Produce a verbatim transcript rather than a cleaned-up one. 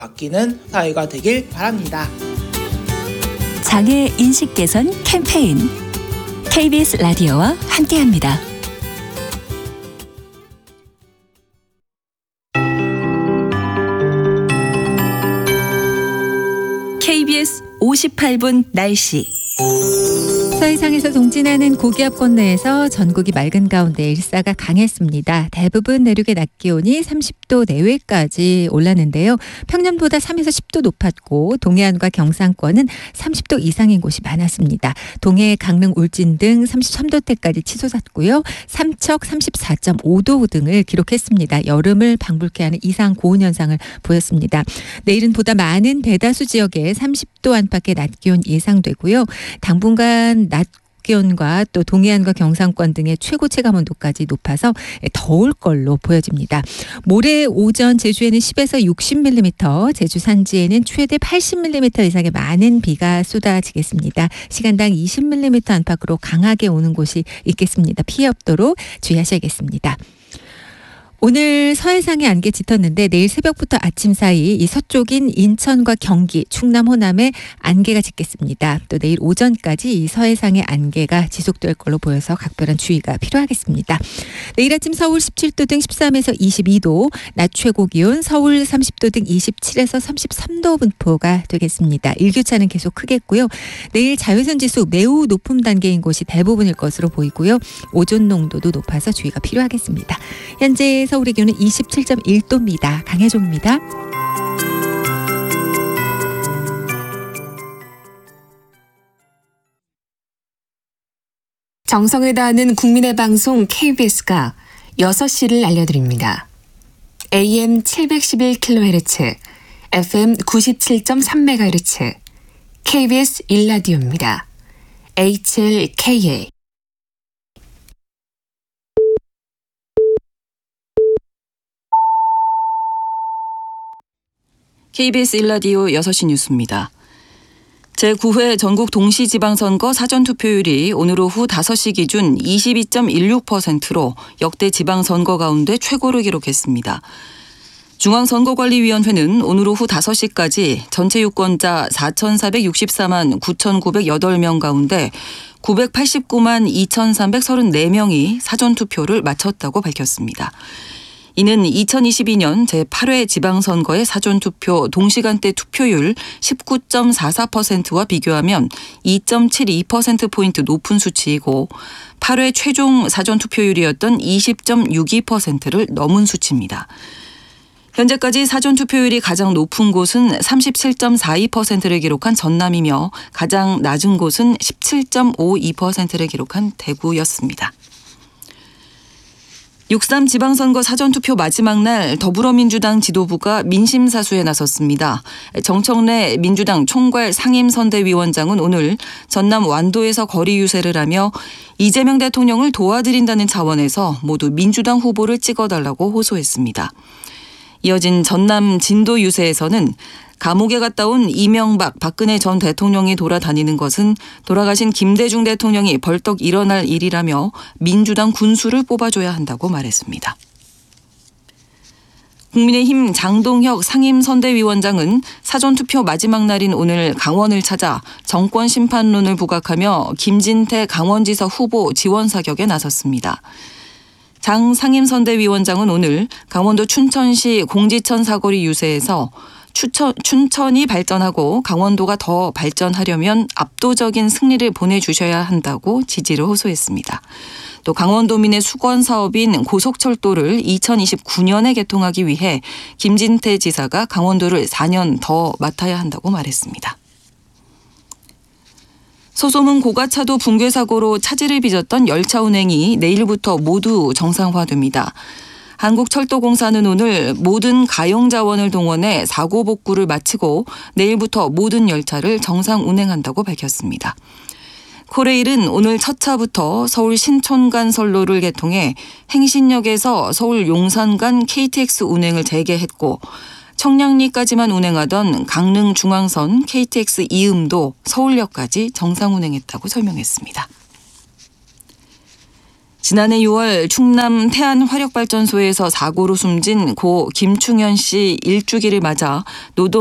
바뀌는 사회가 되길 바랍니다. 장애 인식 개선 캠페인 케이비에스 라디오와 함께합니다. 케이비에스 오십팔 분 날씨. 서해상에서 동진하는 고기압 건너에서 전국이 맑은 가운데 일사가 강했습니다. 대부분 내륙의 낮 기온이 삼십 도 내외까지 올랐는데요. 평년보다 삼에서 십 도 높았고 동해안과 경상권은 삼십 도 이상인 곳이 많았습니다. 동해, 강릉, 울진 등 삼십삼 도대까지 치솟았고요. 삼척 삼십사 점 오 도 등을 기록했습니다. 여름을 방불케 하는 이상 고온 현상을 보였습니다. 내일은 보다 많은 대다수 지역에 삼십 도 안팎의 낮 기온 예상되고요. 당분간 낮 기온과 또 동해안과 경상권 등의 최고 체감 온도까지 높아서 더울 걸로 보여집니다. 모레 오전 제주에는 십에서 육십 밀리미터, 제주 산지에는 최대 팔십 밀리미터 이상의 많은 비가 쏟아지겠습니다. 시간당 이십 밀리미터 안팎으로 강하게 오는 곳이 있겠습니다. 피해 없도록 주의하셔야겠습니다. 오늘 서해상에 안개 짙었는데 내일 새벽부터 아침 사이 이 서쪽인 인천과 경기, 충남, 호남에 안개가 짙겠습니다. 또 내일 오전까지 이 서해상의 안개가 지속될 걸로 보여서 각별한 주의가 필요하겠습니다. 내일 아침 서울 십칠 도 등 십삼에서 이십이 도, 낮 최고 기온 서울 삼십 도 등 이십칠에서 삼십삼 도 분포가 되겠습니다. 일교차는 계속 크겠고요. 내일 자외선 지수 매우 높음 단계인 곳이 대부분일 것으로 보이고요. 오존 농도도 높아서 주의가 필요하겠습니다. 현재 서울의 기온은 이십칠 점 일 도입니다. 강혜종입니다. 정성을 다하는 국민의 방송 케이비에스가 여섯 시를 알려드립니다. 에이엠 칠백십일 킬로헤르츠, 에프엠 구십칠 점 삼 메가헤르츠, 케이비에스 일 라디오입니다. 에이치엘케이에이 케이비에스 일 라디오 여섯 시 뉴스입니다. 제구 회 전국 동시지방선거 사전투표율이 오늘 오후 다섯 시 기준 이십이 점 일육 퍼센트로 역대 지방선거 가운데 최고를 기록했습니다. 중앙선거관리위원회는 오늘 오후 다섯 시까지 전체 유권자 사천사백육십사만 구천구백팔 명 가운데 구백팔십구만 이천삼백삼십사 명이 사전투표를 마쳤다고 밝혔습니다. 이는 이천이십이 년 제팔 회 지방선거의 사전투표 동시간대 투표율 십구 점 사사 퍼센트와 비교하면 이 점 칠이 퍼센트포인트 높은 수치이고 팔 회 최종 사전투표율이었던 이십 점 육이 퍼센트를 넘은 수치입니다. 현재까지 사전투표율이 가장 높은 곳은 삼십칠 점 사이 퍼센트를 기록한 전남이며 가장 낮은 곳은 십칠 점 오이 퍼센트를 기록한 대구였습니다. 육 삼 지방선거 사전투표 마지막 날 더불어민주당 지도부가 민심사수에 나섰습니다. 정청래 민주당 총괄 상임선대위원장은 오늘 전남 완도에서 거리 유세를 하며 이재명 대통령을 도와드린다는 차원에서 모두 민주당 후보를 찍어달라고 호소했습니다. 이어진 전남 진도 유세에서는 감옥에 갔다 온 이명박, 박근혜 전 대통령이 돌아다니는 것은 돌아가신 김대중 대통령이 벌떡 일어날 일이라며 민주당 군수를 뽑아줘야 한다고 말했습니다. 국민의힘 장동혁 상임선대위원장은 사전투표 마지막 날인 오늘 강원을 찾아 정권심판론을 부각하며 김진태 강원지사 후보 지원 사격에 나섰습니다. 장 상임선대위원장은 오늘 강원도 춘천시 공지천 사거리 유세에서 추천, 춘천이 발전하고 강원도가 더 발전하려면 압도적인 승리를 보내주셔야 한다고 지지를 호소했습니다. 또 강원도민의 수건 사업인 고속철도를 이천이십구 년에 개통하기 위해 김진태 지사가 강원도를 사 년 더 맡아야 한다고 말했습니다. 소소문 고가차도 붕괴 사고로 차질을 빚었던 열차 운행이 내일부터 모두 정상화됩니다. 한국철도공사는 오늘 모든 가용 자원을 동원해 사고 복구를 마치고 내일부터 모든 열차를 정상 운행한다고 밝혔습니다. 코레일은 오늘 첫 차부터 서울 신촌 간 선로를 개통해 행신역에서 서울 용산 간 케이티엑스 운행을 재개했고 청량리까지만 운행하던 강릉 중앙선 케이티엑스 이음도 서울역까지 정상 운행했다고 설명했습니다. 지난해 유월 충남 태안화력발전소에서 사고로 숨진 고 김충현 씨 일주기를 맞아 노동